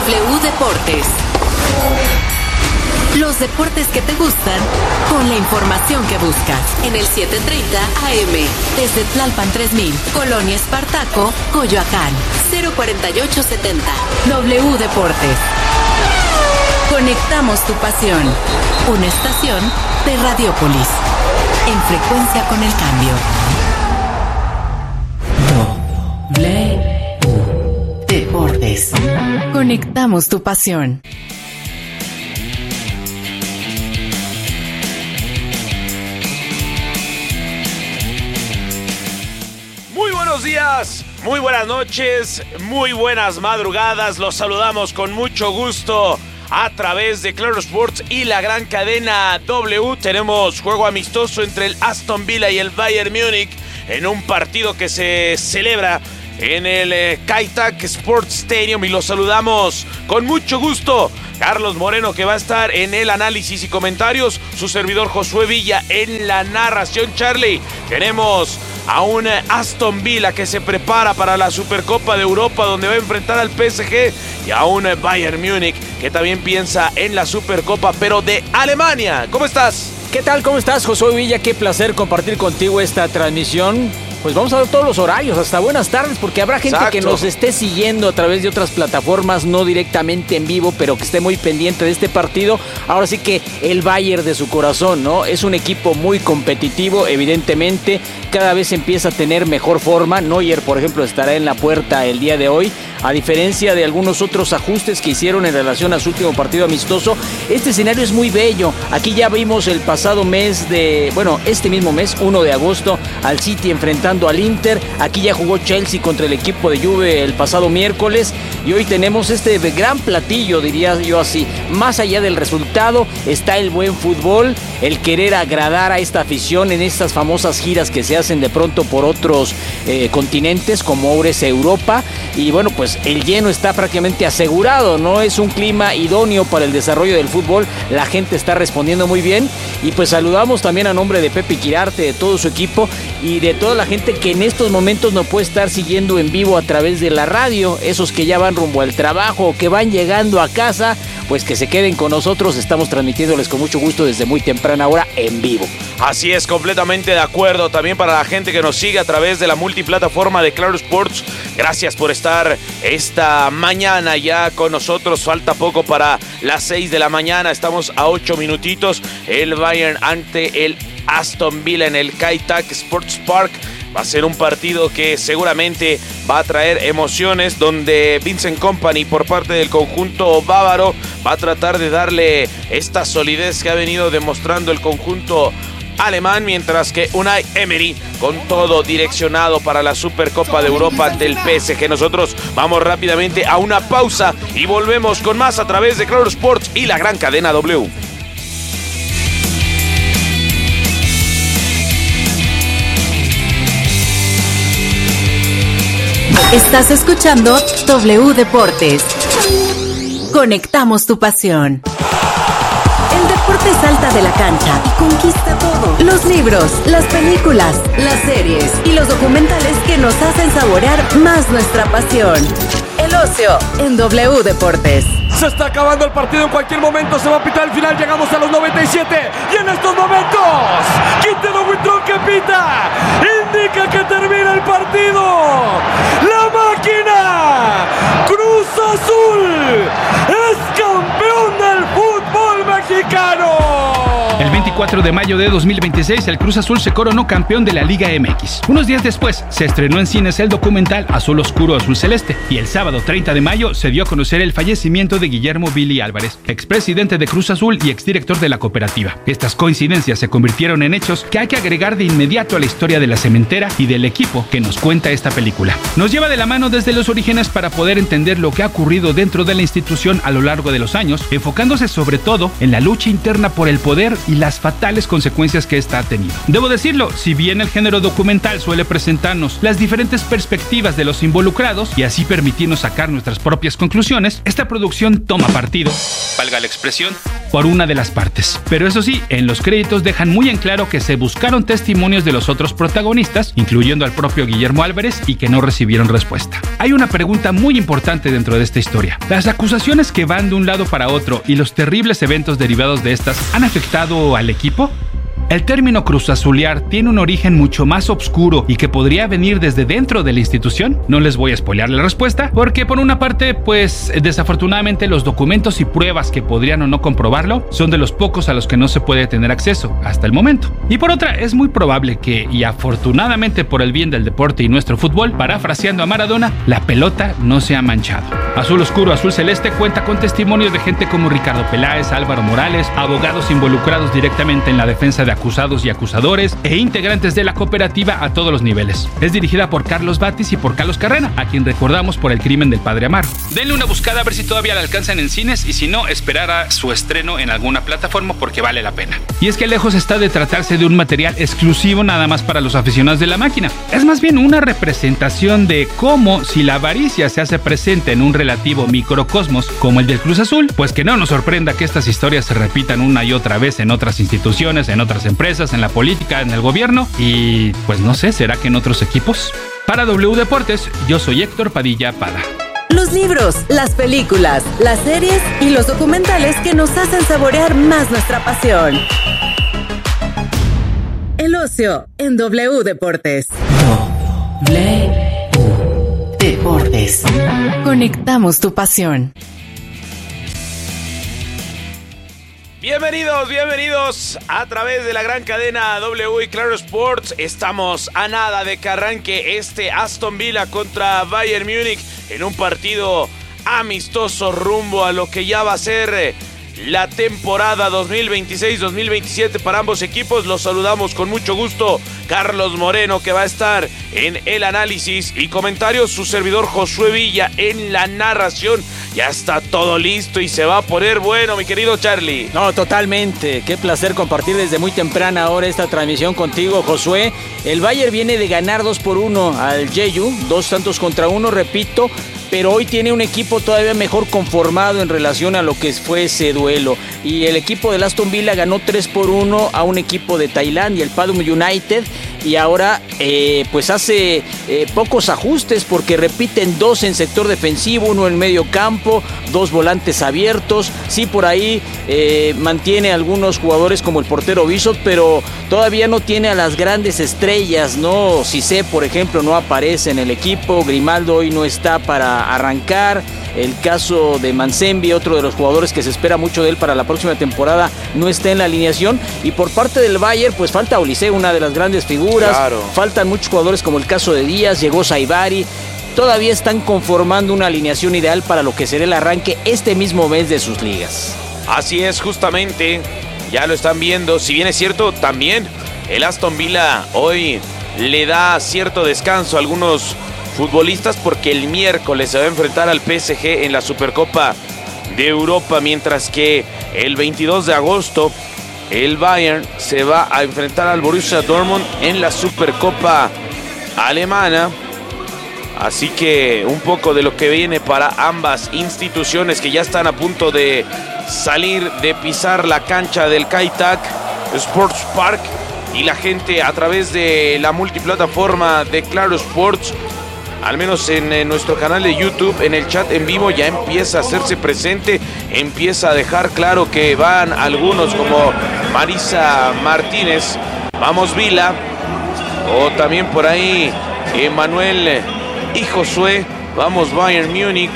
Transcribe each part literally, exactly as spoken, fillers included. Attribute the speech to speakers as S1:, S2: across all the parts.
S1: W Deportes. Los deportes que te gustan, con la información que buscas. En el siete treinta A M, desde Tlalpan tres mil, Colonia Espartaco, Coyoacán, cero cuarenta y ocho setenta. W Deportes. Conectamos tu pasión. Una estación de Radiópolis. En frecuencia con el cambio. W Deportes. Conectamos tu pasión.
S2: Muy buenos días, muy buenas noches, muy buenas madrugadas. Los saludamos con mucho gusto a través de Claro Sports y la gran cadena W. Tenemos juego amistoso entre el Aston Villa y el Bayern Múnich en un partido que se celebra en el eh, Kaitak Sports Stadium, y los saludamos con mucho gusto. Carlos Moreno, que va a estar en el análisis y comentarios, su servidor Josué Villa en la narración. Charlie, tenemos a un Aston Villa que se prepara para la Supercopa de Europa, donde va a enfrentar al P S G, y a un Bayern Múnich que también piensa en la Supercopa, pero de Alemania. ¿Cómo estás?
S3: ¿Qué tal? ¿Cómo estás, Josué Villa? Qué placer compartir contigo esta transmisión. Pues vamos a ver todos los horarios, hasta buenas tardes, porque habrá gente Exacto. que nos esté siguiendo a través de otras plataformas, no directamente en vivo, pero que esté muy pendiente de este partido. Ahora sí que el Bayern de su corazón, ¿no? Es un equipo muy competitivo, evidentemente, cada vez empieza a tener mejor forma. Neuer, por ejemplo, estará en la puerta el día de hoy, a diferencia de algunos otros ajustes que hicieron en relación a su último partido amistoso. Este escenario es muy bello. Aquí ya vimos el pasado mes de, bueno, este mismo mes, uno de agosto, al City enfrentando al Inter. Aquí ya jugó Chelsea contra el equipo de Juve el pasado miércoles, y hoy tenemos este gran platillo, diría yo así. Más allá del resultado está el buen fútbol, el querer agradar a esta afición en estas famosas giras que se hacen de pronto por otros eh, continentes, como ahora es Europa. Y bueno, pues el lleno está prácticamente asegurado, ¿no? Es un clima idóneo para el desarrollo del fútbol, la gente está respondiendo muy bien, y pues saludamos también a nombre de Pepe Quirarte, de todo su equipo y de toda la gente que en estos momentos nos puede estar siguiendo en vivo a través de la radio, esos que ya van rumbo al trabajo o que van llegando a casa, pues que se queden con nosotros. Estamos transmitiéndoles con mucho gusto desde muy temprana hora en vivo.
S2: Así es, completamente de acuerdo. También para la gente que nos sigue a través de la multiplataforma de Claro Sports, gracias por estar esta mañana ya con nosotros. Falta poco para las seis de la mañana, estamos a ocho minutitos. El Bayern ante el Aston Villa en el Kaitak Sports Park. Va a ser un partido que seguramente va a traer emociones, donde Vincent Kompany por parte del conjunto bávaro va a tratar de darle esta solidez que ha venido demostrando el conjunto alemán, mientras que Unai Emery con todo direccionado para la Supercopa de Europa ante el P S G. Nosotros vamos rápidamente a una pausa y volvemos con más a través de Claro Sports y la gran cadena W.
S1: Estás escuchando W Deportes. Conectamos tu pasión. El deporte salta de la cancha y conquista todo. Los libros, las películas, las series y los documentales que nos hacen saborear más nuestra pasión. El ocio en W Deportes.
S4: Se está acabando el partido, en cualquier momento se va a pitar el final. Llegamos a los noventa y siete y en estos momentos Quintero Buitrón, que pita, indica que termina el partido. La máquina Cruz Azul es campeón del fútbol mexicano.
S5: El veinticuatro de mayo de dos mil veintiséis, el Cruz Azul se coronó campeón de la Liga M X. Unos días después, se estrenó en cines el documental Azul Oscuro, Azul Celeste. Y el sábado treinta de mayo se dio a conocer el fallecimiento de Guillermo Billy Álvarez, expresidente de Cruz Azul y exdirector de la cooperativa. Estas coincidencias se convirtieron en hechos que hay que agregar de inmediato a la historia de la cementera y del equipo que nos cuenta esta película. Nos lleva de la mano desde los orígenes para poder entender lo que ha ocurrido dentro de la institución a lo largo de los años, enfocándose sobre todo en la lucha interna por el poder y las fatales consecuencias que esta ha tenido. Debo decirlo, si bien el género documental suele presentarnos las diferentes perspectivas de los involucrados y así permitirnos sacar nuestras propias conclusiones, esta producción toma partido, valga la expresión, por una de las partes. Pero eso sí, en los créditos dejan muy en claro que se buscaron testimonios de los otros protagonistas, incluyendo al propio Guillermo Álvarez, y que no recibieron respuesta. Hay una pregunta muy importante dentro de esta historia. ¿Las acusaciones que van de un lado para otro y los terribles eventos derivados de estas han afectado al equipo? El término cruzazulear tiene un origen mucho más oscuro y que podría venir desde dentro de la institución. No les voy a spoilear la respuesta, porque por una parte, pues desafortunadamente los documentos y pruebas que podrían o no comprobarlo son de los pocos a los que no se puede tener acceso hasta el momento. Y por otra, es muy probable que, y afortunadamente por el bien del deporte y nuestro fútbol, parafraseando a Maradona, la pelota no se ha manchado. Azul Oscuro, Azul Celeste cuenta con testimonios de gente como Ricardo Peláez, Álvaro Morales, abogados involucrados directamente en la defensa de acusados y acusadores e integrantes de la cooperativa a todos los niveles. Es dirigida por Carlos Batis y por Carlos Carrera, a quien recordamos por El crimen del padre Amaro. Denle una buscada a ver si todavía la alcanzan en cines y si no, esperar a su estreno en alguna plataforma porque vale la pena. Y es que lejos está de tratarse de un material exclusivo nada más para los aficionados de la máquina. Es más bien una representación de cómo, si la avaricia se hace presente en un relativo microcosmos como el del Cruz Azul, pues que no nos sorprenda que estas historias se repitan una y otra vez en otras instituciones, en otras empresas, en la política, en el gobierno y pues no sé, ¿será que en otros equipos? Para W Deportes, yo soy Héctor Padilla Pada.
S1: Los libros, las películas, las series y los documentales que nos hacen saborear más nuestra pasión. El ocio en W Deportes.
S6: W Deportes.
S1: Conectamos tu pasión.
S2: Bienvenidos, bienvenidos a través de la gran cadena W y Claro Sports. Estamos a nada de que arranque este Aston Villa contra Bayern Múnich en un partido amistoso rumbo a lo que ya va a ser la temporada dos mil veintiséis dos mil veintisiete para ambos equipos. Los saludamos con mucho gusto. Carlos Moreno, que va a estar en el análisis y comentarios, su servidor Josué Villa en la narración. Ya está todo listo y se va a poner bueno, mi querido Charlie.
S3: No, totalmente. Qué placer compartir desde muy temprana hora esta transmisión contigo, Josué. El Bayern viene de ganar dos por uno al Jeju, dos tantos contra uno, repito, pero hoy tiene un equipo todavía mejor conformado en relación a lo que fue ese duelo. Y el equipo del Aston Villa ganó tres por uno a un equipo de Tailandia, el Padum United, y ahora eh, pues hace eh, pocos ajustes porque repiten dos en sector defensivo, uno en medio campo, dos volantes abiertos. Sí, por ahí eh, mantiene algunos jugadores como el portero Bishop, pero todavía no tiene a las grandes estrellas, ¿no? Cissé, por ejemplo, no aparece en el equipo, Grimaldo hoy no está para arrancar. El caso de Mansembi, otro de los jugadores que se espera mucho de él para la próxima temporada, no está en la alineación. Y por parte del Bayern, pues falta Olise, una de las grandes figuras.
S2: Claro.
S3: Faltan muchos jugadores como el caso de Díaz, llegó Saibari. Todavía están conformando una alineación ideal para lo que será el arranque este mismo mes de sus ligas.
S2: Así es, justamente, ya lo están viendo. Si bien es cierto, también el Aston Villa hoy le da cierto descanso a algunos futbolistas porque el miércoles se va a enfrentar al P S G en la Supercopa de Europa, mientras que el veintidós de agosto el Bayern se va a enfrentar al Borussia Dortmund en la Supercopa alemana. Así que un poco de lo que viene para ambas instituciones que ya están a punto de salir, de pisar la cancha del Kai Tak Sports Park, y la gente a través de la multiplataforma de Claro Sports, al menos en, en nuestro canal de YouTube, en el chat en vivo, ya empieza a hacerse presente, empieza a dejar claro que van algunos como Marisa Martínez, vamos Vila, o también por ahí Emanuel y Josué, vamos Bayern Múnich.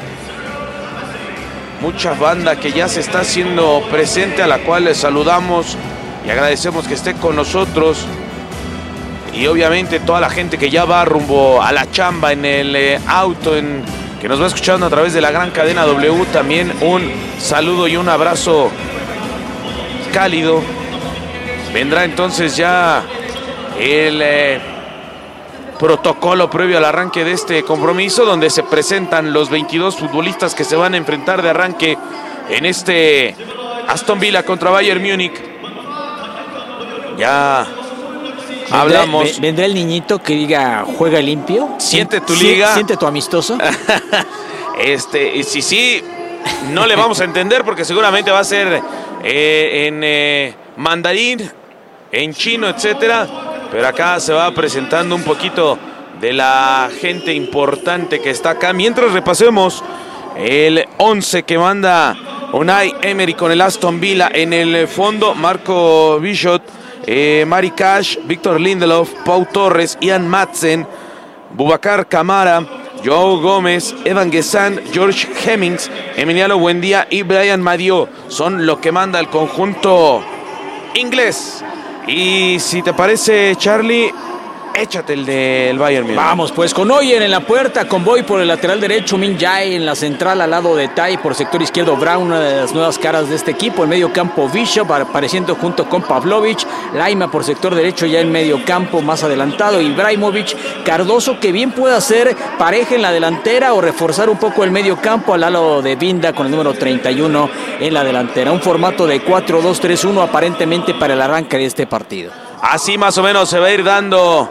S2: Mucha banda que ya se está haciendo presente, a la cual les saludamos y agradecemos que esté con nosotros. Y obviamente toda la gente que ya va rumbo a la chamba en el eh, auto, en, que nos va escuchando a través de la gran cadena W, también un saludo y un abrazo cálido. Vendrá entonces ya el eh, protocolo previo al arranque de este compromiso, donde se presentan los veintidós futbolistas que se van a enfrentar de arranque en este Aston Villa contra Bayern Múnich. Ya hablamos.
S3: ¿Vendrá, ¿Vendrá el niñito que diga juega limpio?
S2: Siente tu liga.
S3: Siente tu amistoso.
S2: Este, y sí, sí, no le vamos a entender porque seguramente va a ser eh, en eh, mandarín, en chino, etcétera. Pero acá se va presentando un poquito de la gente importante que está acá. Mientras repasemos el once que manda Unai Emery con el Aston Villa. En el fondo, Marco Bishop, eh, Mari Cash, Víctor Lindelof, Pau Torres, Ian Madsen, Boubacar Kamara, Joao Gómez, Evan Guessant, George Hemmings, Emiliano Buendía y Brian Madio. Son lo que manda el conjunto inglés. Y si te parece, Charlie, échate el del Bayern Múnich.
S3: Vamos, pues con Neuer en la puerta, Convoy por el lateral derecho, Min Jae en la central al lado de Tai, por sector izquierdo Brown, una de las nuevas caras de este equipo. En medio campo Bishop apareciendo junto con Pavlovic, Laima por sector derecho ya en medio campo más adelantado, Ibrahimovic, Cardoso, que bien puede hacer pareja en la delantera o reforzar un poco el medio campo al lado de Vinda con el número treinta y uno en la delantera. Un formato de cuatro dos tres uno aparentemente para el arranque de este partido.
S2: Así más o menos se va a ir dando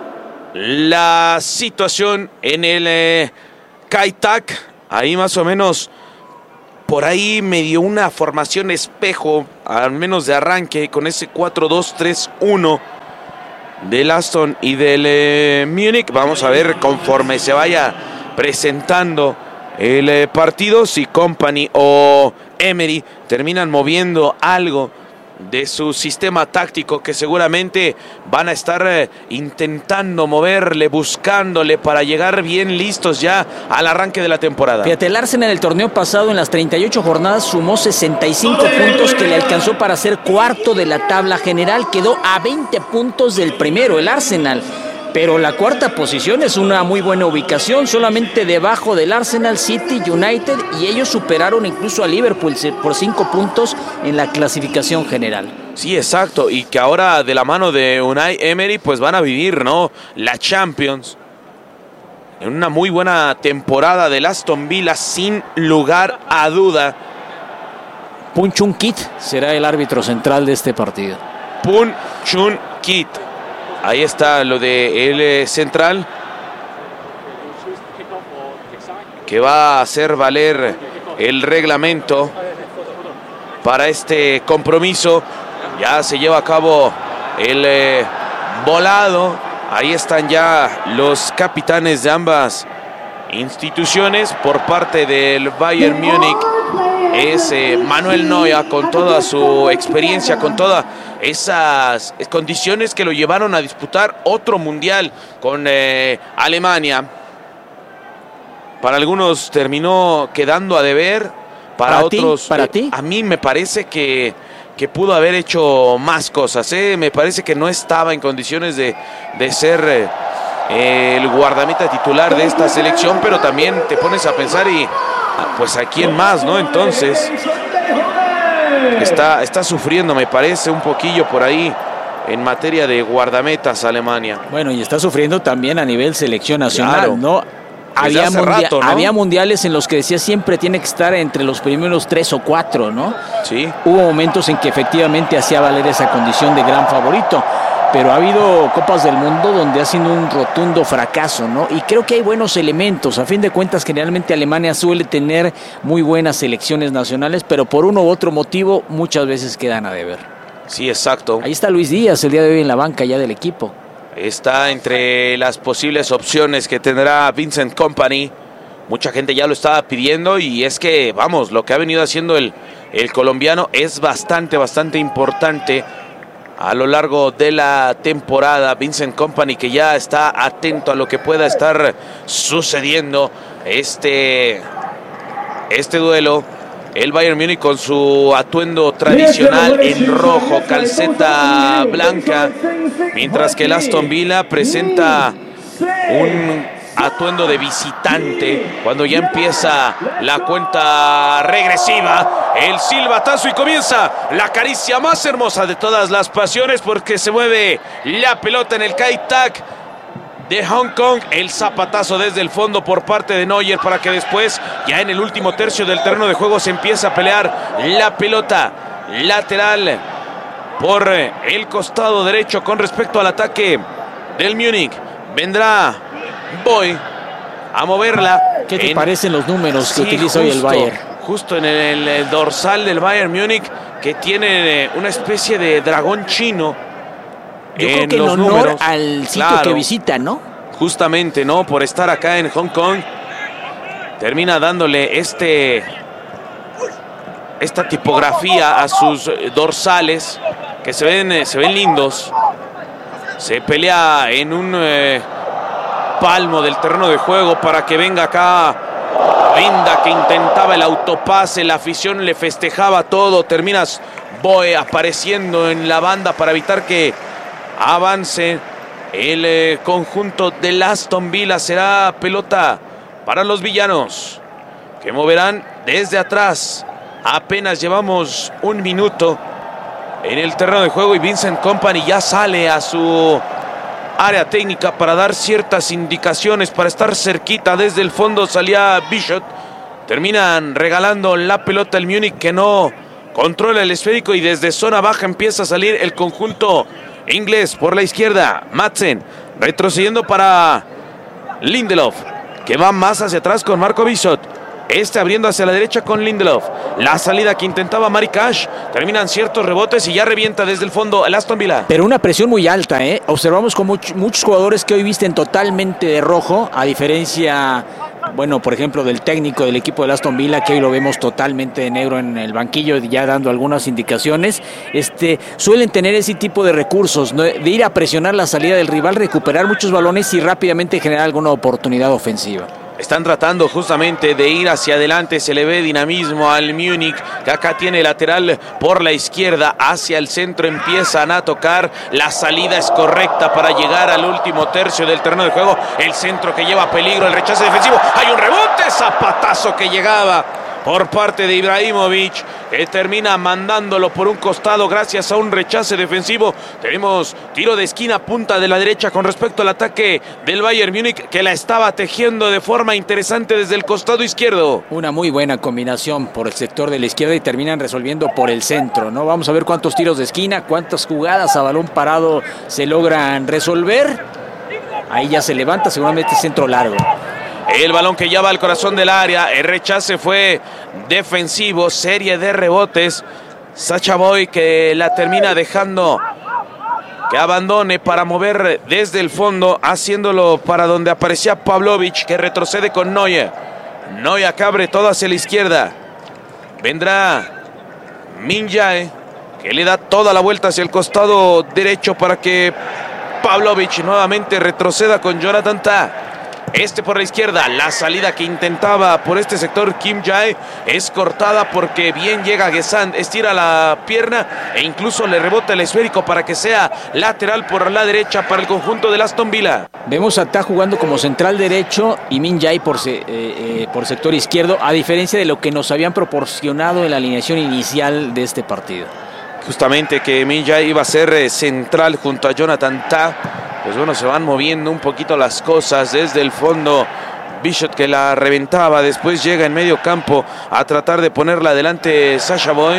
S2: la situación en el eh, Kai Tak. Ahí más o menos por ahí me dio una formación espejo, al menos de arranque, con ese cuatro dos tres uno del Aston y del eh, Múnich. Vamos a ver conforme se vaya presentando el eh, partido si Kompany o Emery terminan moviendo algo de su sistema táctico, que seguramente van a estar eh, intentando moverle, buscándole para llegar bien listos ya al arranque de la temporada.
S3: Fíjate, el Arsenal el torneo pasado en las treinta y ocho jornadas sumó sesenta y cinco puntos que le alcanzó para ser cuarto de la tabla general. Quedó a veinte puntos del primero, el Arsenal. Pero la cuarta posición es una muy buena ubicación, solamente debajo del Arsenal, City, United, y ellos superaron incluso a Liverpool por cinco puntos en la clasificación general.
S2: Sí, exacto, y que ahora de la mano de Unai Emery pues van a vivir, ¿no?, la Champions. En una muy buena temporada del Aston Villa, sin lugar a duda.
S3: Poon Chun-kit será el árbitro central de este partido.
S2: Poon Chun-kit. Ahí está lo de el eh, central, que va a hacer valer el reglamento para este compromiso. Ya se lleva a cabo el eh, volado. Ahí están ya los capitanes de ambas instituciones. Por parte del Bayern Múnich es eh, Manuel Neuer, con toda su experiencia, con todas esas condiciones que lo llevaron a disputar otro mundial con eh, Alemania. Para algunos terminó quedando a deber, para,
S3: ¿Para
S2: otros
S3: ti? ¿Para
S2: eh,
S3: ti?
S2: A mí me parece que, que pudo haber hecho más cosas, ¿eh? Me parece que no estaba en condiciones de, de ser eh, el guardameta titular de esta selección, pero también te pones a pensar y pues a quién más, ¿no? Entonces está, está sufriendo, me parece, un poquillo por ahí en materia de guardametas Alemania.
S3: Bueno, y está sufriendo también a nivel selección nacional,
S2: Claro.
S3: ¿no? Había,
S2: hace
S3: mundia-
S2: rato, ¿no?
S3: había mundiales en los que decía siempre tiene que estar entre los primeros tres o cuatro, ¿no?
S2: Sí.
S3: Hubo momentos en que efectivamente hacía valer esa condición de gran favorito, pero ha habido Copas del Mundo donde ha sido un rotundo fracaso, ¿no? Y creo que hay buenos elementos. A fin de cuentas, generalmente Alemania suele tener muy buenas selecciones nacionales, pero por uno u otro motivo muchas veces quedan a deber.
S2: Sí, exacto.
S3: Ahí está Luis Díaz el día de hoy en la banca ya del equipo.
S2: Está entre las posibles opciones que tendrá Vincent Kompany. Mucha gente ya lo estaba pidiendo y es que, vamos, lo que ha venido haciendo el, el colombiano es bastante, bastante importante a lo largo de la temporada. Vincent Kompany, que ya está atento a lo que pueda estar sucediendo. Este, este duelo, el Bayern Múnich con su atuendo tradicional en rojo, calceta blanca, mientras que el Aston Villa presenta un atuendo de visitante cuando ya empieza la cuenta regresiva, el silbatazo, y comienza la caricia más hermosa de todas las pasiones, porque se mueve la pelota en el Kai Tak de Hong Kong. El zapatazo desde el fondo por parte de Neuer para que después, ya en el último tercio del terreno de juego, se empieza a pelear la pelota lateral por el costado derecho con respecto al ataque del Múnich. Vendrá Boy a moverla.
S3: ¿Qué te
S2: en...
S3: parecen los números que
S2: Sí,
S3: utiliza hoy el
S2: justo,
S3: Bayern?
S2: justo en el, el dorsal del Bayern Múnich, que tiene una especie de dragón chino.
S3: Yo
S2: en
S3: creo que
S2: los
S3: en honor
S2: números.
S3: al sitio
S2: Claro,
S3: que visita, ¿no?
S2: justamente, ¿no? Por estar acá en Hong Kong, termina dándole este esta tipografía a sus dorsales, que se ven, se ven lindos. Se pelea en un eh, palmo del terreno de juego para que venga acá Venda, que intentaba el autopase, la afición le festejaba todo. Terminas Boe apareciendo en la banda para evitar que avance el eh, conjunto del Aston Villa. Será pelota para los villanos, que moverán desde atrás. Apenas llevamos un minuto en el terreno de juego y Vincent Kompany ya sale a su área técnica para dar ciertas indicaciones, para estar cerquita. Desde el fondo salía Bishop. Terminan regalando la pelota al Múnich, que no controla el esférico, y desde zona baja empieza a salir el conjunto inglés por la izquierda. Madsen retrocediendo para Lindelof, que va más hacia atrás con Marco Bishop. Este abriendo hacia la derecha con Lindelof. La salida que intentaba Mari Cash. Terminan ciertos rebotes y ya revienta desde el fondo el Aston Villa.
S3: Pero una presión muy alta, ¿eh? Observamos con much, muchos jugadores que hoy visten totalmente de rojo, a diferencia, bueno, por ejemplo, del técnico del equipo del Aston Villa, que hoy lo vemos totalmente de negro en el banquillo, ya dando algunas indicaciones. Este, suelen tener ese tipo de recursos, ¿no? De ir a presionar la salida del rival, recuperar muchos balones y rápidamente generar alguna oportunidad ofensiva.
S2: Están tratando justamente de ir hacia adelante. Se le ve dinamismo al Múnich, que acá tiene lateral por la izquierda hacia el centro. Empiezan a tocar. La salida es correcta para llegar al último tercio del terreno de juego. El centro que lleva peligro, el rechazo defensivo. Hay un rebote, zapatazo que llegaba por parte de Ibrahimovic, que termina mandándolo por un costado gracias a un rechace defensivo. Tenemos tiro de esquina, punta de la derecha con respecto al ataque del Bayern Múnich, que la estaba tejiendo de forma interesante desde el costado izquierdo.
S3: Una muy buena combinación por el sector de la izquierda y terminan resolviendo por el centro, ¿no? Vamos a ver cuántos tiros de esquina, cuántas jugadas a balón parado se logran resolver. Ahí ya se levanta, seguramente centro largo.
S2: El balón que ya va al corazón del área. El rechace fue defensivo. Serie de rebotes. Sacha Boey, que la termina dejando que abandone para mover desde el fondo, haciéndolo para donde aparecía Pavlovic, que retrocede con Neuer. Neuer que abre todo hacia la izquierda. Vendrá Min Jae, que le da toda la vuelta hacia el costado derecho para que Pavlovic nuevamente retroceda con Jonathan Tah. Este por la izquierda, la salida que intentaba por este sector Kim Jae es cortada porque bien llega Gesand, estira la pierna e incluso le rebota el esférico para que sea lateral por la derecha para el conjunto del Aston Villa.
S3: Vemos a Ta jugando como central derecho y Min Jae por, se, eh, eh, por sector izquierdo, a diferencia de lo que nos habían proporcionado en la alineación inicial de este partido.
S2: Justamente que Min Jae iba a ser eh, central junto a Jonathan Tah. Pues bueno, se van moviendo un poquito las cosas desde el fondo. Bishop, que la reventaba, después llega en medio campo a tratar de ponerla adelante Sacha Boey.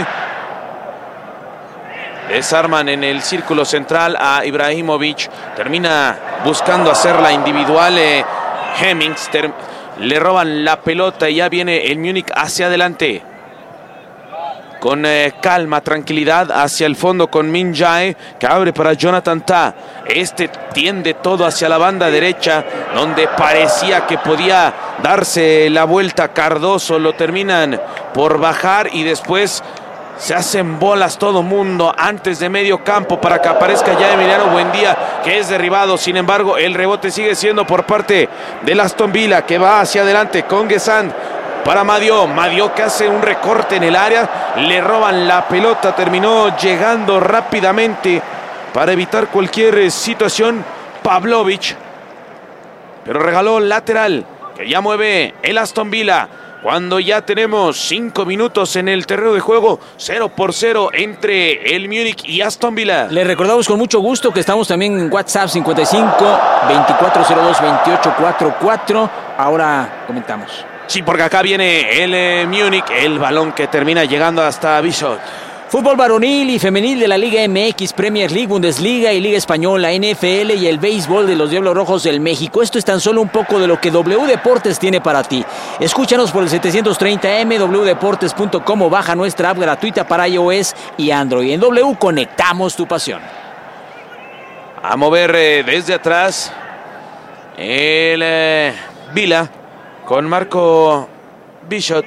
S2: Desarman en el círculo central a Ibrahimovic. Termina buscando hacerla individual. Eh, Hemmings le roban la pelota y ya viene el Múnich hacia adelante. Con eh, calma, tranquilidad hacia el fondo con Min Jae, que abre para Jonathan Tah. Este tiende todo hacia la banda derecha, donde parecía que podía darse la vuelta Cardoso. Lo terminan por bajar y después se hacen bolas todo mundo antes de medio campo para que aparezca ya Emiliano Buendía, que es derribado. Sin embargo, el rebote sigue siendo por parte del Aston Villa, que va hacia adelante con Gesand. Para Madio, Madio que hace un recorte en el área, le roban la pelota, terminó llegando rápidamente para evitar cualquier situación Pavlovic, pero regaló lateral, que ya mueve el Aston Villa, cuando ya tenemos cinco minutos en el terreno de juego, cero por cero entre el Múnich y Aston Villa.
S3: Le recordamos con mucho gusto que estamos también en WhatsApp cincuenta y cinco, veinticuatro cero dos, veintiocho cuarenta y cuatro, ahora comentamos.
S2: Sí, porque acá viene el eh, Múnich, el balón que termina llegando hasta Bishop.
S3: Fútbol varonil y femenil de la Liga M X, Premier League, Bundesliga y Liga Española, N F L y el béisbol de los Diablos Rojos del México. Esto es tan solo un poco de lo que W Deportes tiene para ti. Escúchanos por el setecientos treinta M, doble u deportes punto com o baja nuestra app gratuita para iOS y Android. En W conectamos tu pasión.
S2: A mover eh, desde atrás el eh, Vila con Marco Bishop,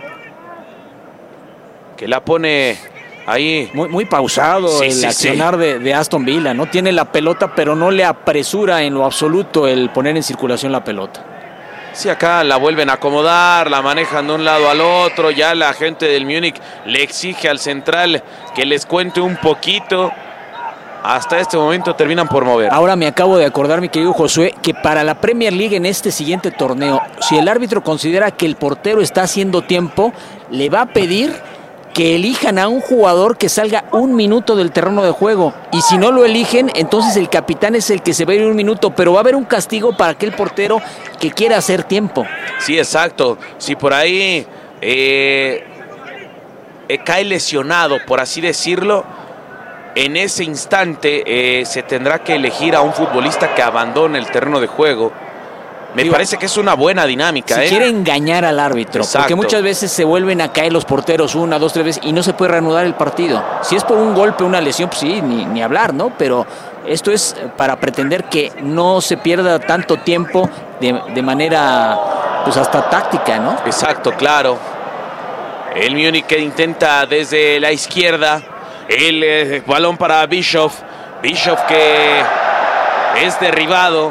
S2: que la pone ahí.
S3: Muy, muy pausado
S2: sí,
S3: el
S2: sí,
S3: accionar
S2: sí.
S3: de, de Aston Villa. No tiene la pelota, pero no le apresura en lo absoluto el poner en circulación la pelota.
S2: Sí, acá la vuelven a acomodar, la manejan de un lado al otro. Ya la gente del Múnich le exige al central que les cuente un poquito. Hasta este momento terminan por mover.
S3: Ahora me acabo de acordar, mi querido Josué, que para la Premier League en este siguiente torneo, si el árbitro considera que el portero está haciendo tiempo, le va a pedir que elijan a un jugador que salga un minuto del terreno de juego. Y si no lo eligen, entonces el capitán es el que se va a ir un minuto, pero va a haber un castigo para aquel portero que quiera hacer tiempo.
S2: Sí, exacto. Si por ahí eh, eh, cae lesionado, por así decirlo, en ese instante eh, se tendrá que elegir a un futbolista que abandone el terreno de juego. Me Digo, parece que es una buena dinámica.
S3: Si
S2: ¿eh?
S3: quiere engañar al árbitro,
S2: Exacto.
S3: Porque muchas veces se vuelven a caer los porteros una, dos, tres veces y no se puede reanudar el partido. Si es por un golpe, una lesión, pues sí, ni, ni hablar, ¿no? Pero esto es para pretender que no se pierda tanto tiempo de, de manera, pues hasta táctica, ¿no?
S2: Exacto, claro. El Múnich que intenta desde la izquierda. El eh, balón para Bishop. Bishop que es derribado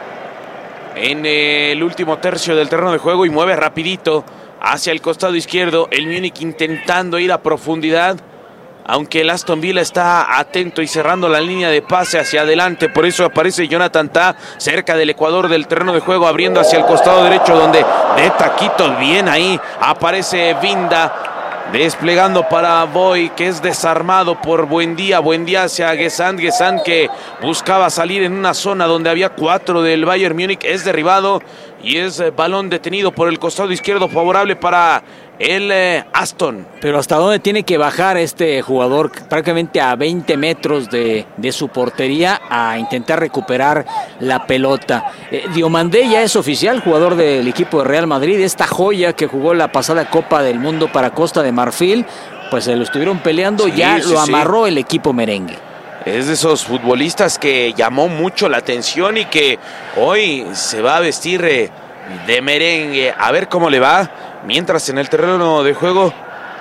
S2: en eh, el último tercio del terreno de juego y mueve rapidito hacia el costado izquierdo. El Múnich intentando ir a profundidad, aunque el Aston Villa está atento y cerrando la línea de pase hacia adelante. Por eso aparece Jonathan Tah cerca del ecuador del terreno de juego, abriendo hacia el costado derecho, donde de taquito bien ahí aparece Vinda. Desplegando para Boy, que es desarmado por Buendía. Buendía hacia Gesand. Gesand que buscaba salir en una zona donde había cuatro del Bayern Múnich. Es derribado y es eh, balón detenido por el costado izquierdo, favorable para el eh, Aston.
S3: Pero ¿hasta dónde tiene que bajar este jugador? Prácticamente a veinte metros de, de su portería a intentar recuperar la pelota. Eh, Diomandé ya es oficial, jugador del equipo de Real Madrid. Esta joya que jugó la pasada Copa del Mundo para Costa de Marfil, pues se lo estuvieron peleando, sí, ya sí, lo amarró sí. el equipo merengue.
S2: Es de esos futbolistas que llamó mucho la atención y que hoy se va a vestir eh, de merengue. A ver cómo le va. Mientras en el terreno de juego,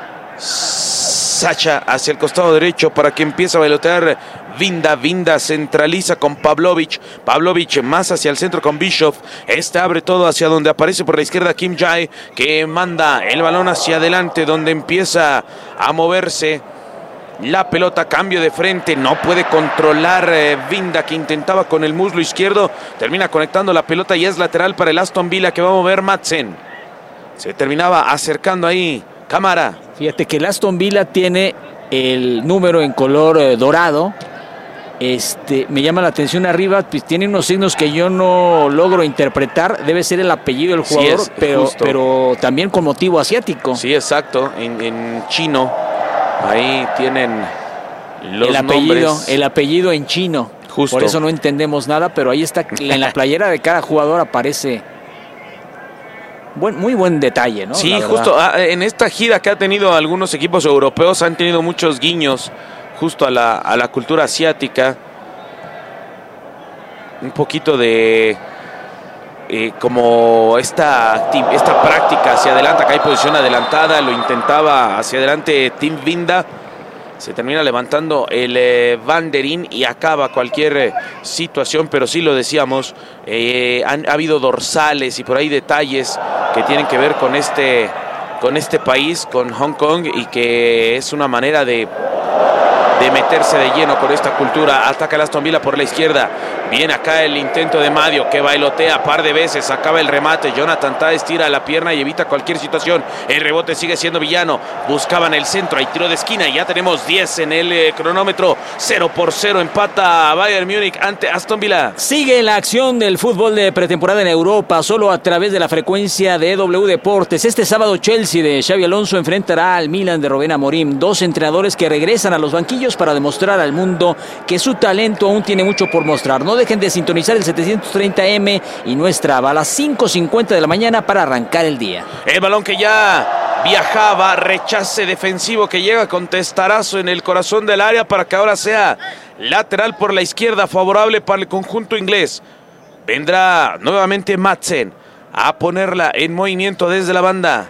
S2: Sacha hacia el costado derecho para que empiece a bailotear Vinda. Vinda centraliza con Pavlovic. Pavlovic más hacia el centro con Bishop. Este abre todo hacia donde aparece por la izquierda Kim Jae, que manda el balón hacia adelante, donde empieza a moverse la pelota. Cambio de frente, no puede controlar eh, Vinda, que intentaba con el muslo izquierdo. Termina conectando la pelota y es lateral para el Aston Villa, que va a mover Madsen. Se terminaba acercando ahí Cámara.
S3: Fíjate que el Aston Villa tiene el número en color eh, dorado. Este, me llama la atención arriba, pues tiene unos signos que yo no logro interpretar. Debe ser el apellido del jugador, sí es, pero, pero también con motivo asiático.
S2: Sí, exacto, en, en chino. Ahí tienen los
S3: el apellido,
S2: nombres.
S3: El apellido en chino.
S2: Justo.
S3: Por eso no entendemos nada, pero ahí está, en la playera de cada jugador aparece. Buen, muy buen detalle, ¿no?
S2: Sí, justo en esta gira que ha tenido algunos equipos europeos han tenido muchos guiños justo a la, a la cultura asiática. Un poquito de eh, como esta, esta práctica hacia adelante. Acá hay posición adelantada, lo intentaba hacia adelante Tim Vinda. Se termina levantando el eh, Van der In y acaba cualquier eh, situación, pero sí lo decíamos, eh, han, ha habido dorsales y por ahí detalles que tienen que ver con este, con este país, con Hong Kong, y que es una manera de, de meterse de lleno con esta cultura. Ataca el Aston Villa por la izquierda. Viene acá el intento de Madio, que bailotea par de veces, acaba el remate. Jonathan Tah estira la pierna y evita cualquier situación. El rebote sigue siendo villano. Buscaban el centro, hay tiro de esquina y ya tenemos diez en el eh, cronómetro. cero por cero empata Bayern Múnich ante Aston Villa.
S3: Sigue la acción del fútbol de pretemporada en Europa, solo a través de la frecuencia de E W Deportes. Este sábado Chelsea de Xabi Alonso enfrentará al Milan de Rubén Amorim, dos entrenadores que regresan a los banquillos para demostrar al mundo que su talento aún tiene mucho por mostrar. No dejen de sintonizar el setecientos treinta eme y nuestra a las cinco cincuenta de la mañana para arrancar el día.
S2: El balón que ya viajaba, rechace defensivo que llega con testarazo en el corazón del área para que ahora sea lateral por la izquierda, favorable para el conjunto inglés. Vendrá nuevamente Madsen a ponerla en movimiento desde la banda.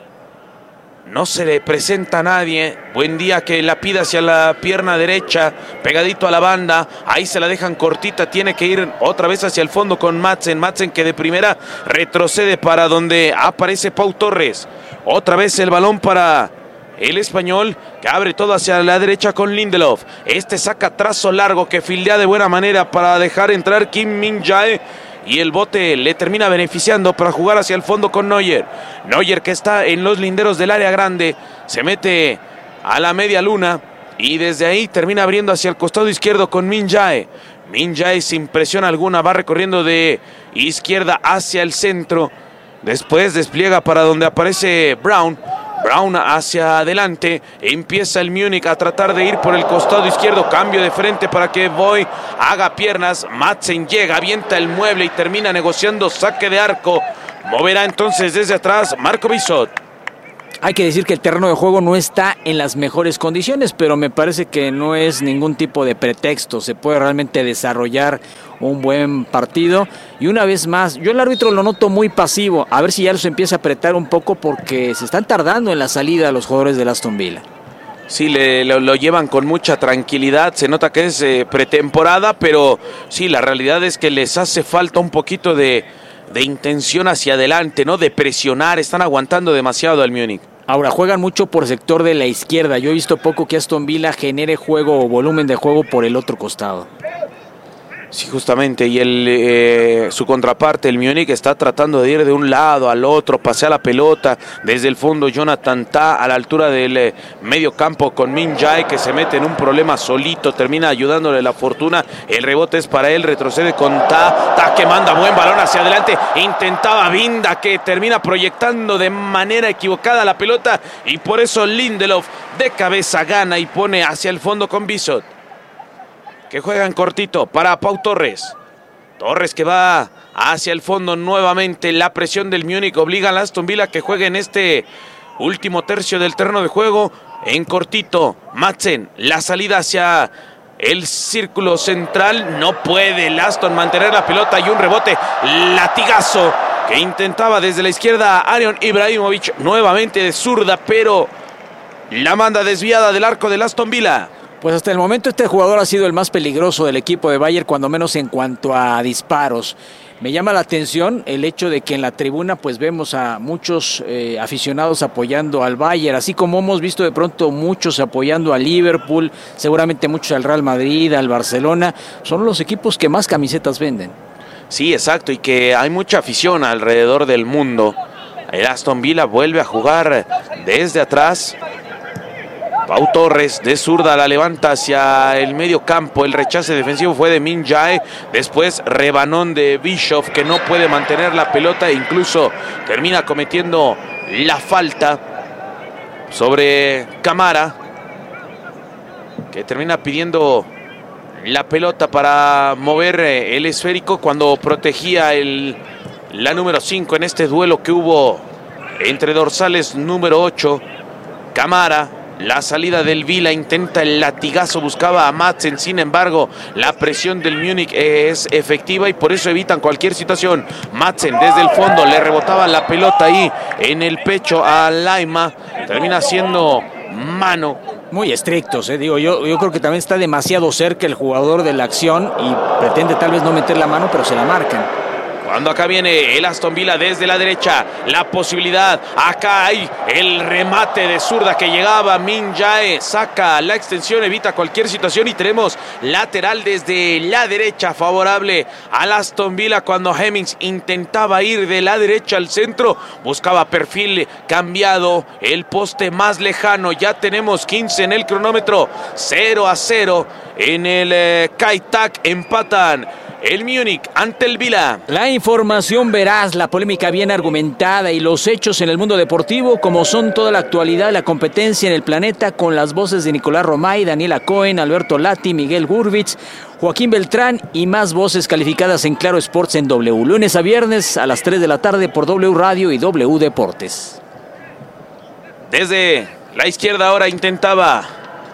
S2: No se le presenta a nadie. Buen día que la pida hacia la pierna derecha, pegadito a la banda. Ahí se la dejan cortita. Tiene que ir otra vez hacia el fondo con Madsen. Madsen que de primera retrocede para donde aparece Pau Torres. Otra vez el balón para el español, que abre todo hacia la derecha con Lindelof. Este saca trazo largo que fildea de buena manera para dejar entrar Kim Min-jae. Y el bote le termina beneficiando para jugar hacia el fondo con Neuer. Neuer que está en los linderos del área grande. Se mete a la media luna. Y desde ahí termina abriendo hacia el costado izquierdo con Min-jae. Min-jae sin presión alguna va recorriendo de izquierda hacia el centro. Después despliega para donde aparece Brown. Brown hacia adelante, empieza el Múnich a tratar de ir por el costado izquierdo, cambio de frente para que Boy haga piernas. Madsen llega, avienta el mueble y termina negociando saque de arco. Moverá entonces desde atrás Marco Bissot.
S3: Hay que decir que el terreno de juego no está en las mejores condiciones, pero me parece que no es ningún tipo de pretexto. Se puede realmente desarrollar un buen partido. Y una vez más, yo el árbitro lo noto muy pasivo. A ver si ya los empieza a apretar un poco porque se están tardando en la salida los jugadores del Aston Villa.
S2: Sí, le, lo, lo llevan con mucha tranquilidad. Se nota que es eh, pretemporada, pero sí, la realidad es que les hace falta un poquito de, de intención hacia adelante, ¿no? De presionar. Están aguantando demasiado al Múnich.
S3: Ahora, juegan mucho por sector de la izquierda. Yo he visto poco que Aston Villa genere juego o volumen de juego por el otro costado.
S2: Sí, justamente, y el eh, su contraparte, el Múnich, está tratando de ir de un lado al otro, pasea la pelota desde el fondo. Jonathan Tah a la altura del eh, medio campo con Min-jae, que se mete en un problema solito, termina ayudándole la fortuna. El rebote es para él, retrocede con Tah. Tah que manda buen balón hacia adelante, intentaba Binda, que termina proyectando de manera equivocada la pelota, y por eso Lindelof de cabeza gana y pone hacia el fondo con Bissot, que juegan cortito para Pau Torres. Torres que va hacia el fondo nuevamente. La presión del Múnich obliga a Aston Villa que juegue en este último tercio del terreno de juego en cortito. Madsen, la salida hacia el círculo central. No puede el Aston mantener la pelota y un rebote. Latigazo que intentaba desde la izquierda Arion Ibrahimovic, nuevamente de zurda, pero la manda desviada del arco del Aston Villa.
S3: Pues hasta el momento este jugador ha sido el más peligroso del equipo de Bayern, cuando menos en cuanto a disparos. Me llama la atención el hecho de que en la tribuna pues vemos a muchos eh, aficionados apoyando al Bayern, así como hemos visto de pronto muchos apoyando a Liverpool, seguramente muchos al Real Madrid, al Barcelona. Son los equipos que más camisetas venden.
S2: Sí, exacto, y que hay mucha afición alrededor del mundo. El Aston Villa vuelve a jugar desde atrás. Pau Torres de zurda la levanta hacia el medio campo. El rechace defensivo fue de Min-jae. Después rebanón de Bischoff, que no puede mantener la pelota e incluso termina cometiendo la falta sobre Camara, que termina pidiendo la pelota para mover el esférico cuando protegía el, la número cinco en este duelo que hubo entre dorsales número ocho. Camara. La salida del Villa, intenta el latigazo, buscaba a Madsen, sin embargo la presión del Múnich es efectiva y por eso evitan cualquier situación. Madsen desde el fondo le rebotaba la pelota ahí en el pecho a Laima, termina siendo mano.
S3: Muy estrictos, eh. Digo, yo, yo creo que también está demasiado cerca el jugador de la acción y pretende tal vez no meter la mano, pero se la marcan.
S2: Cuando acá viene el Aston Villa desde la derecha, la posibilidad, acá hay el remate de zurda que llegaba, Min Jae saca la extensión, evita cualquier situación y tenemos lateral desde la derecha favorable al Aston Villa cuando Hemmings intentaba ir de la derecha al centro, buscaba perfil cambiado, el poste más lejano, ya tenemos quince en el cronómetro, cero a cero en el eh, Kai Tak, empatan el Múnich ante el Villa.
S3: La información veraz, la polémica bien argumentada y los hechos en el mundo deportivo como son toda la actualidad de la competencia en el planeta con las voces de Nicolás Romay, Daniela Cohen, Alberto Lati, Miguel Gurbitz, Joaquín Beltrán y más voces calificadas en Claro Sports en W. Lunes a viernes a las tres de la tarde por W Radio y W Deportes.
S2: Desde la izquierda ahora intentaba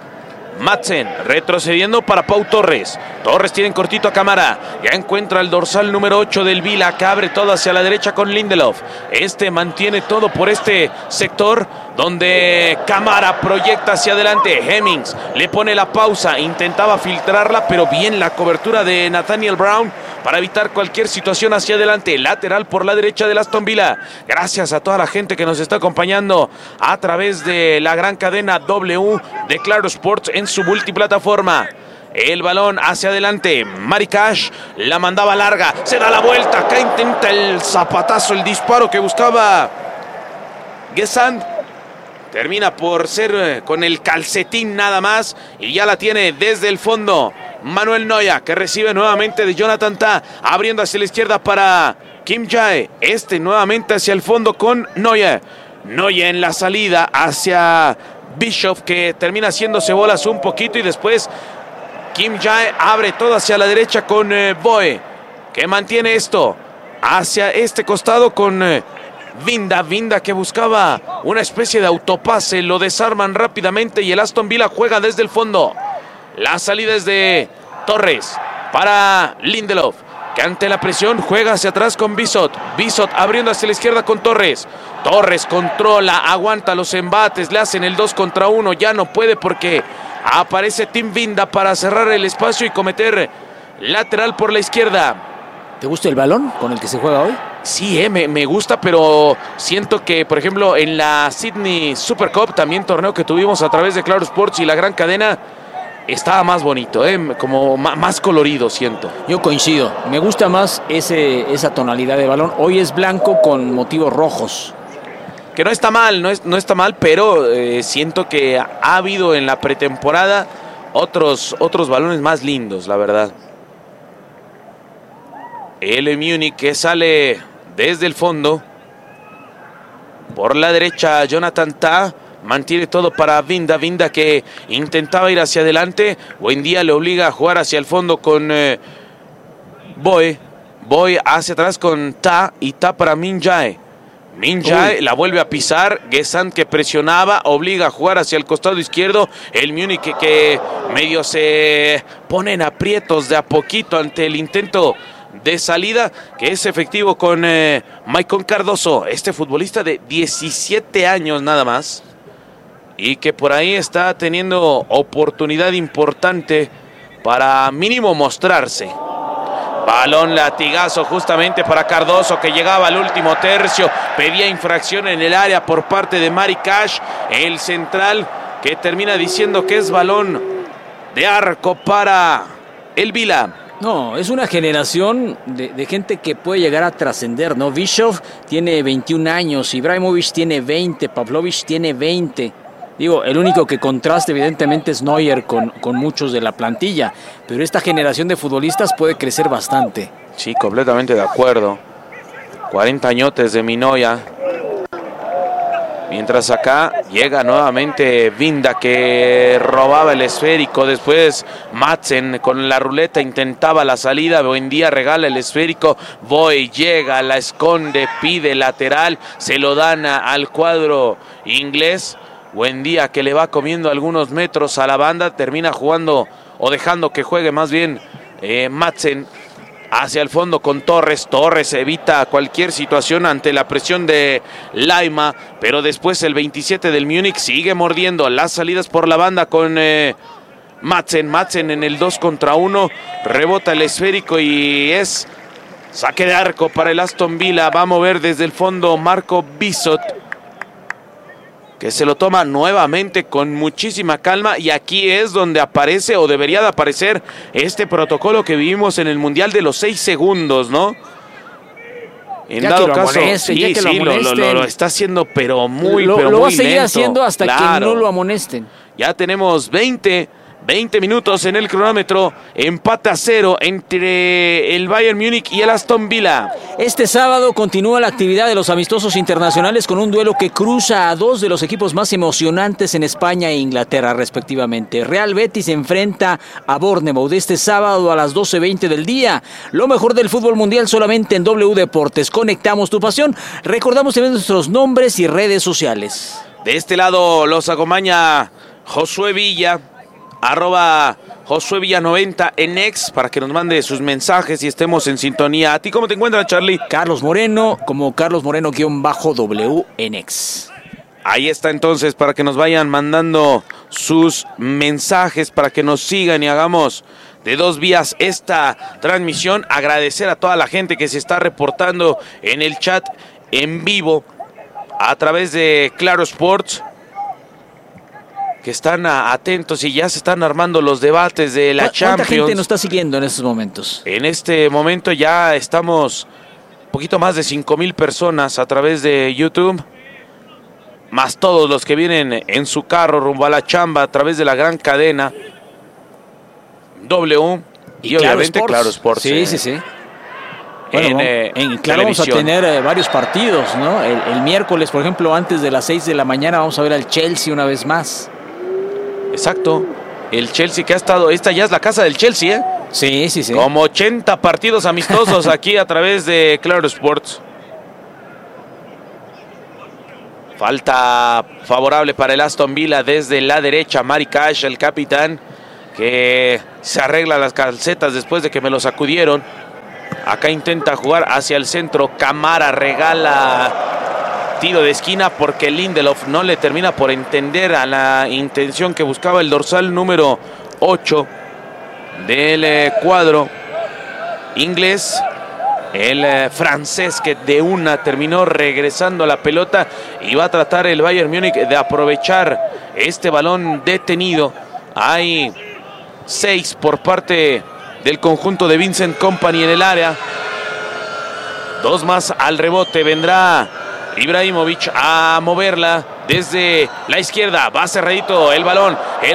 S2: Madsen, retrocediendo para Pau Torres. Torres tiene en cortito a Camara. Ya encuentra el dorsal número ocho del Villa, que abre todo hacia la derecha con Lindelof. Este mantiene todo por este sector donde Camara proyecta hacia adelante. Hemmings le pone la pausa, intentaba filtrarla, pero bien la cobertura de Nathaniel Brown para evitar cualquier situación hacia adelante. Lateral por la derecha del Aston Villa. Gracias a toda la gente que nos está acompañando a través de la gran cadena W de Claro Sports en su multiplataforma. El balón hacia adelante, Mari Cash la mandaba larga, se da la vuelta, acá intenta el zapatazo, el disparo que buscaba Gesand. Termina por ser con el calcetín nada más y ya la tiene desde el fondo Manuel Neuer, que recibe nuevamente de Jonathan Tah, abriendo hacia la izquierda para Kim Jae. Este nuevamente hacia el fondo con Neuer. Neuer en la salida hacia Bishop, que termina haciéndose bolas un poquito y después Kim Jae abre todo hacia la derecha con eh, Boe, que mantiene esto hacia este costado con eh, Vinda, Vinda que buscaba una especie de autopase, lo desarman rápidamente y el Aston Villa juega desde el fondo. La salida es de Torres para Lindelof, que ante la presión juega hacia atrás con Bissot. Bissot abriendo hacia la izquierda con Torres. Torres controla, aguanta los embates, le hacen el dos contra uno, ya no puede porque aparece Tim Vinda para cerrar el espacio y cometer lateral por la izquierda.
S3: ¿Te gusta el balón con el que se juega hoy?
S2: Sí, eh, me, me gusta, pero siento que, por ejemplo, en la Sydney Super Cup, también torneo que tuvimos a través de Claro Sports y la gran cadena, estaba más bonito, eh, como más colorido, siento.
S3: Yo coincido, me gusta más ese, esa tonalidad de balón. Hoy es blanco con motivos rojos.
S2: Que no está mal, no, es, no está mal, pero eh, siento que ha habido en la pretemporada otros, otros balones más lindos, la verdad. El Múnich que sale desde el fondo. Por la derecha, Jonathan Tah mantiene todo para Vinda. Vinda que intentaba ir hacia adelante. Buen día le obliga a jugar hacia el fondo con eh, Boe. Boe hacia atrás con Tah y Tah para Min Jae. Min Jae la vuelve a pisar. Gesand que presionaba, obliga a jugar hacia el costado izquierdo. El Múnich que, que medio se pone en aprietos de a poquito ante el intento de salida, que es efectivo con eh, Maicon Cardoso, este futbolista de diecisiete años nada más, y que por ahí está teniendo oportunidad importante para mínimo mostrarse. Balón latigazo justamente para Cardoso, que llegaba al último tercio, pedía infracción en el área por parte de Mari Cash, el central, que termina diciendo que es balón de arco para el Villa.
S3: No, es una generación de, de gente que puede llegar a trascender, ¿no? Bishop tiene veintiún años, Ibrahimovic tiene veinte, Pavlovic tiene veinte. Digo, el único que contrasta evidentemente es Neuer con, con muchos de la plantilla, pero esta generación de futbolistas puede crecer bastante.
S2: Sí, completamente de acuerdo. cuarenta añotes de Minoya. Mientras acá llega nuevamente Vinda, que robaba el esférico. Después Madsen con la ruleta intentaba la salida. Buendía regala el esférico. Boy llega, la esconde, pide lateral. Se lo dan al cuadro inglés. Buendía que le va comiendo algunos metros a la banda. Termina jugando o dejando que juegue más bien eh, Madsen hacia el fondo con Torres. Torres evita cualquier situación ante la presión de Laima, pero después el veintisiete del Múnich sigue mordiendo las salidas por la banda con eh, Madsen. Madsen en el dos contra uno, rebota el esférico y es Saque de arco para el Aston Villa. Va a mover desde el fondo Marco Bissot, que se lo toma nuevamente con muchísima calma. Y aquí es donde aparece, o debería de aparecer, este protocolo que vivimos en el Mundial de los seis segundos, ¿no? En
S3: ya
S2: dado
S3: que lo
S2: caso,
S3: amonesten,
S2: sí,
S3: ya que
S2: sí,
S3: lo,
S2: lo, lo, lo está haciendo, pero muy,
S3: lo,
S2: pero
S3: lo
S2: muy
S3: va a seguir
S2: lento.
S3: haciendo hasta
S2: Claro.
S3: que no lo amonesten.
S2: Ya tenemos veinte, veinte minutos en el cronómetro. Empate a cero entre el Bayern Múnich y el Aston Villa.
S3: Este sábado continúa la actividad de los amistosos internacionales con un duelo que cruza a dos de los equipos más emocionantes en España e Inglaterra respectivamente. Real Betis se enfrenta a Bournemouth este sábado a las doce veinte del día. Lo mejor del fútbol mundial solamente en W Deportes. Conectamos tu pasión. Recordamos también nuestros nombres y redes sociales.
S2: De este lado los acompaña Josué Villa, arroba Josué Villa noventa en X, para que nos mande sus mensajes y estemos en sintonía. ¿A ti cómo te encuentras, Charlie?
S3: Carlos Moreno, como Carlos Moreno-W en X.
S2: Ahí está entonces, para que nos vayan mandando sus mensajes, para que nos sigan y hagamos de dos vías esta transmisión. Agradecer a toda la gente que se está reportando en el chat en vivo a través de Claro Sports, que están atentos y ya se están armando los debates de la Champions.
S3: ¿Cuánta gente nos está siguiendo en estos momentos?
S2: En este momento ya estamos un poquito más de cinco mil personas a través de YouTube, más todos los que vienen en su carro rumbo a la chamba a través de la gran cadena W y, y obviamente Claro Sports.
S3: Sí, eh. sí, sí. Bueno,
S2: en, eh,
S3: en Claro vamos a tener eh, varios partidos, ¿no? El, el miércoles, por ejemplo, antes de las seis de la mañana vamos a ver al Chelsea una vez más.
S2: Exacto, el Chelsea que ha estado, esta ya es la casa del Chelsea, ¿eh?
S3: Sí, sí, sí.
S2: Como ochenta partidos amistosos aquí a través de Claro Sports. Falta favorable para el Aston Villa desde la derecha, Mari Cash, el capitán, que se arregla las calcetas después de que me lo sacudieron. Acá intenta jugar hacia el centro, Camara regala tiro de esquina porque Lindelof no le termina por entender a la intención que buscaba el dorsal número ocho del eh, cuadro inglés. El eh, francés que de una terminó regresando a la pelota y va a tratar el Bayern Múnich de aprovechar este balón detenido. Hay seis por parte del conjunto de Vincent Kompany en el área. Dos más al rebote. Vendrá Ibrahimovic a moverla desde la izquierda. Va cerradito el balón. El